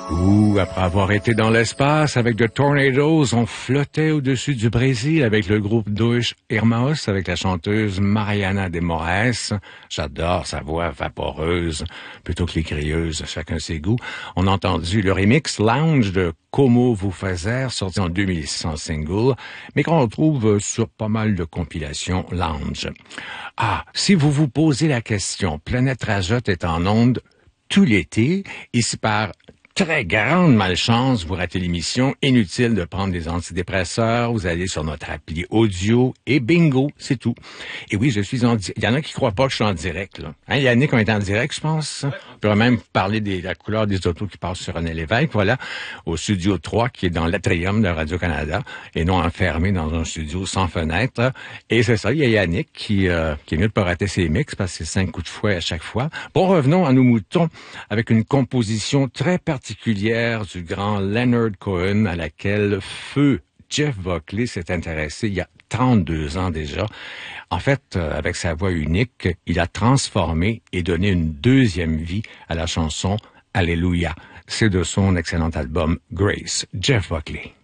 Ouh, après avoir été dans l'espace avec The Tornadoes, on flottait au-dessus du Brésil avec le groupe Dos Irmãos, avec la chanteuse Mariana de Moraes. J'adore sa voix vaporeuse, plutôt que les crieuses, chacun ses goûts. On a entendu le remix Lounge de Como Vous Fazer, sorti en 2006 en single, mais qu'on retrouve sur pas mal de compilations Lounge. Ah, si vous vous posez la question, Planète Rajotte est en onde tout l'été, ici par très grande malchance, vous ratez l'émission. Inutile de prendre des antidépresseurs. Vous allez sur notre appli audio et bingo, c'est tout. Et oui, je suis en direct. Il y en a qui croient pas que je suis en direct, là. Hein, Yannick, on est en direct, je pense. On pourrait même parler de la couleur des autos qui passent sur René Lévesque. Voilà, au studio 3, qui est dans l'atrium de Radio-Canada, et non enfermé dans un studio sans fenêtre. Et c'est ça, il y a Yannick qui est mieux de pas rater ses mix parce que c'est 5 coups de fouet à chaque fois. Bon, revenons à nos moutons avec une composition très particulière du grand Leonard Cohen à laquelle feu Jeff Buckley s'est intéressé il y a 32 ans déjà. En fait, avec sa voix unique, il a transformé et donné une deuxième vie à la chanson Alléluia. C'est de son excellent album Grace. Jeff Buckley.